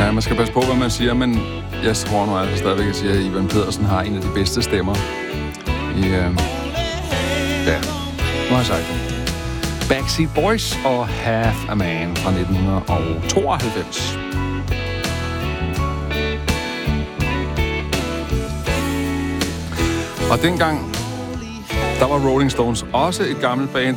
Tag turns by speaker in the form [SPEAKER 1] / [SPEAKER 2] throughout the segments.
[SPEAKER 1] Ja, man skal passe på, hvad man siger, men jeg tror nu altså stadigvæk, at sige, at Ivan Pedersen har en af de bedste stemmer i... Ja, nu har jeg sagt det. Backseat Boys og Half a Man fra 1992. Og dengang, der var Rolling Stones også et gammelt band.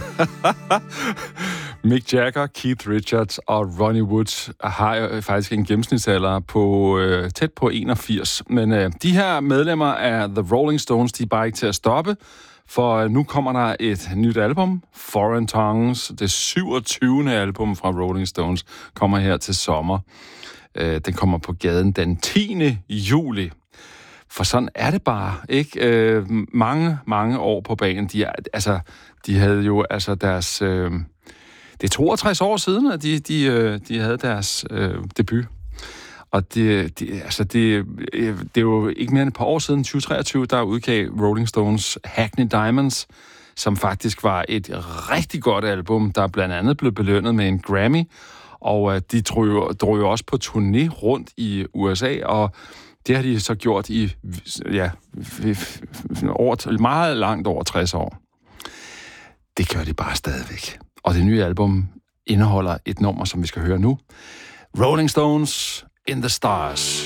[SPEAKER 1] Mick Jagger, Keith Richards og Ronnie Wood har faktisk en gennemsnitsalder på tæt på 81. Men de her medlemmer af The Rolling Stones, de er bare ikke til at stoppe, for nu kommer der et nyt album, Foreign Tongues. Det 27. album fra Rolling Stones kommer her til sommer. Den kommer på gaden den 10. juli. For sådan er det bare, ikke? Mange år på banen. De havde jo altså deres... det er 62 år siden, at de havde deres debut. Og det er jo ikke mere end et par år siden, 2023, der udgav Rolling Stones Hackney Diamonds, som faktisk var et rigtig godt album, der blandt andet blev belønnet med en Grammy. Og de drog jo også på turné rundt i USA, og det har de så gjort i meget langt over 60 år. Det gør de bare stadigvæk. Og det nye album indeholder et nummer, som vi skal høre nu. Rolling Stones in the Stars.